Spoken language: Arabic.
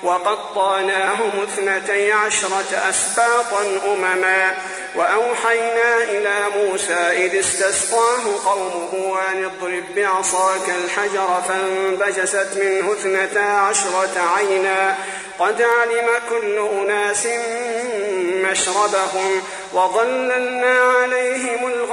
وقطعناهم 12 أسباطا أمما وأوحينا إلى موسى إذ استسقاه قومه أن اضرب بعصاك الحجر فانبجست منه 12 عينا قد علم كل أناس مشربهم وظللنا عليهم